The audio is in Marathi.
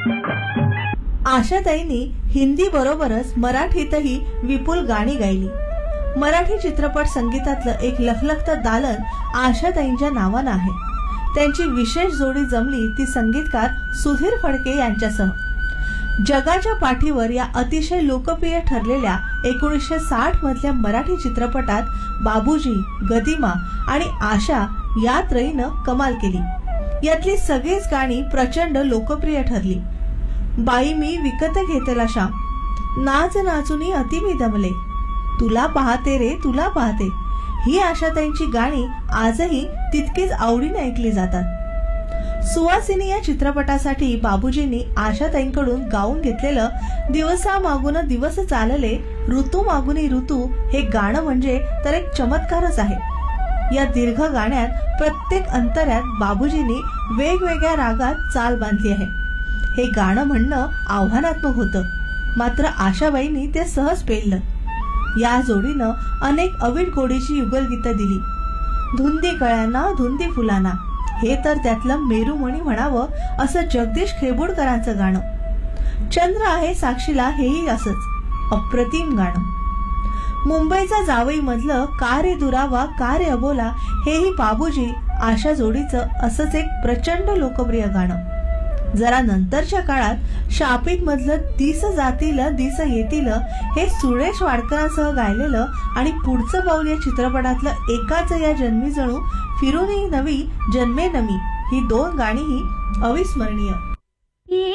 आशाताईंनी हिंदी बरोबरच मराठीतही विपुल गाणी गायली. मराठी चित्रपट संगीतातलं एक लखलखतं दालन आशाताईंच्या नावानं आहे. त्यांची विशेष जोडी जमली ती संगीतकार सुधीर फडके यांच्यासह. जगाच्या पाठीवर या अतिशय लोकप्रिय ठरलेल्या 1960 मधल्या मराठी चित्रपटात बाबूजी, गदिमा आणि आशा या त्रयीनं कमाल केली. यातली सगळीच गाणी प्रचंड लोकप्रिय ठरली. बाई मी विकत घेतला श्याम, नाच नाचुनी अति मी दमले, तुला पाहते रे तुला पाहते, ही आशाताईंची गाणी आजही तितकीच आवडीने ऐकली जातात. सुवासिनी या चित्रपटासाठी बाबूजींनी आशाताईंकडून गाऊन घेतलेलं दिवसा मागून दिवस चालले, ऋतू मागुनी ऋतू हे गाणं म्हणजे तर एक चमत्कारच आहे. या दीर्घ गाण्यात प्रत्येक अंतऱ्यात बाबूजींनी वेगवेगळ्या रागात चाल बांधली आहे. हे गाणं म्हणणं आव्हानात्मक होतं, मात्र आशाबाईंनी ते सहज पेललं. या जोडीनं अनेक अवीट गोडीची युगलगीतं दिली. धुंदी कळ्यांना धुंदी फुलांना हे तर त्यातलं मेरुमणी म्हणावं असं जगदीश खेबुडकरांचं गाणं. चंद्र आहे साक्षीला हेही असंच अप्रतिम गाणं. मुंबईचा जावई मधलं का रे दुरावा का रे अबोला हेही बाबूजी आशा जोडीचं असंच एक प्रचंड लोकप्रिय गाणं. जरा नंतरच्या काळात शापित मधलं दिस जातील दिस येतील हे सुरेश वाडकरांसह गायलेलं आणि पुढचं पाऊल या चित्रपटातलं एकाच या जन्मी जणू फिरूनही नवी जन्मे नमी ही दोन गाणीही अविस्मरणीय.